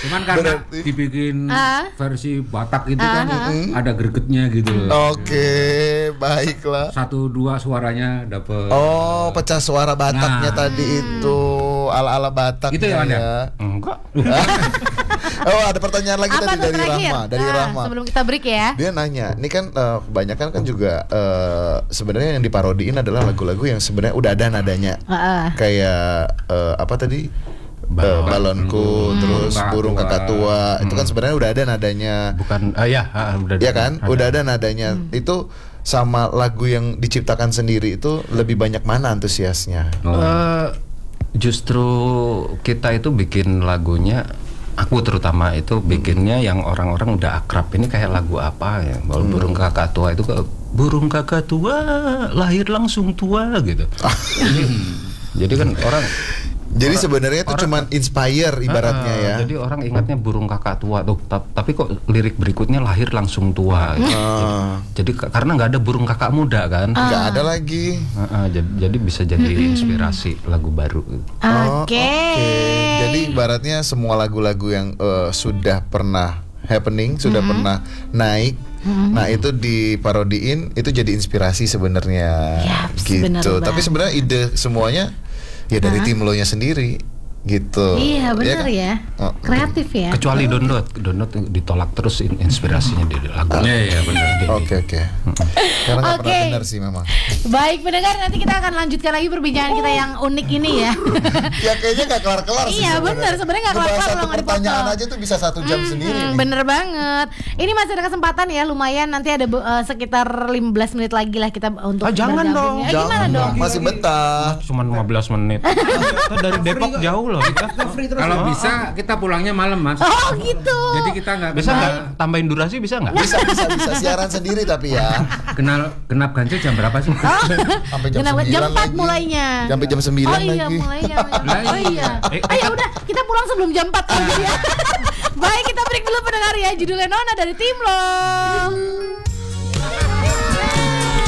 Cuman karena dibikin versi Batak itu kan ada gregetnya gitu. Oke, baiklah. 1-2 suaranya dapet. Oh, pecah suara Bataknya tadi itu ala-ala Batak. Itu ya Anda? Enggak. Oh, ada pertanyaan lagi tadi dari terakhir? Rahma, dari Rahma. Sebelum kita break ya. Dia nanya, ini kan kebanyakan kan juga sebenarnya yang diparodiin adalah lagu-lagu yang sebenarnya udah ada nadanya. Kayak apa tadi? Balonku, terus burung kakak tua. Itu kan sebenarnya udah ada nadanya. Bukan udah. Iya kan? Udah ada nadanya. Itu sama lagu yang diciptakan sendiri itu lebih banyak mana antusiasnya? Justru kita itu bikin lagunya, aku terutama itu bikinnya yang orang-orang udah akrab. Ini kayak lagu apa ya? Burung kakak tua itu burung kakak tua lahir langsung tua gitu. Jadi kan orang. Jadi sebenarnya itu cuman inspire ibaratnya ya. Jadi orang ingatnya burung kakak tua tuh, tapi kok lirik berikutnya lahir langsung tua. Gitu. Jadi karena nggak ada burung kakak muda kan. Nggak ada lagi. Jadi bisa jadi inspirasi lagu baru. Oke. Jadi ibaratnya semua lagu-lagu yang sudah pernah happening, sudah pernah naik. Nah itu diparodiin, itu jadi inspirasi sebenarnya. Gitu. Tapi sebenarnya ide semuanya ya dari tim lo nya sendiri gitu. Iya benar ya. Kreatif ya. Kecuali download ditolak terus inspirasinya di lagunya. Iya benar. Oke. Karena nggak pernah benar sih memang. Baik pendengar, nanti kita akan lanjutkan lagi perbincangan kita yang unik ini ya. Ya kayaknya nggak kelar-kelar sih. Iya benar, sebenarnya nggak kelar-kelar kalau nggak dipotong. Pertanyaan aja tuh bisa 1 jam sendiri. Bener banget. Ini masih ada kesempatan ya, lumayan nanti ada sekitar 15 menit lagi lah kita untuk jangan dong. Gimana dong? Masih betah. Cuma 15 menit. Kita dari Depok jauh loh kita. Kalau bisa kita pulangnya malam Mas. Oh gitu. Jadi kita nggak bisa nggak tambahin durasi bisa nggak? Bisa siaran sendiri tapi ya. Genap ganjil jam berapa sih? Sampai jam 9 jam 4 lagi. mulainya. Sampai jam 9 lagi. lagi. Mulainya. Oh iya. Ayo udah kita pulang sebelum jam 4 aja ya. Baik, kita break dulu pendengar ya. Judulnya Nona dari Tim Lo.